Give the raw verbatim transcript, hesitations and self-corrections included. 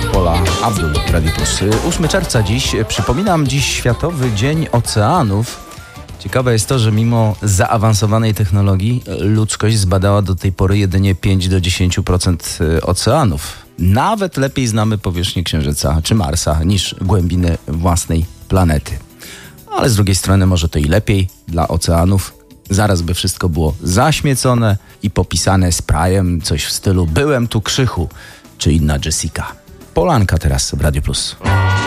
Pola Abdul, Radio Plus. ósmego czerwca dziś, przypominam, dziś Światowy Dzień Oceanów. Ciekawe jest to, że mimo zaawansowanej technologii ludzkość zbadała do tej pory jedynie pięć do dziesięciu procent oceanów. Nawet lepiej znamy powierzchnię Księżyca czy Marsa niż głębiny własnej planety. Ale z drugiej strony może to i lepiej dla oceanów. Zaraz by wszystko było zaśmiecone i popisane sprayem, coś w stylu byłem tu Krzychu czy inna Jessica. Polanka teraz w Radio Plus.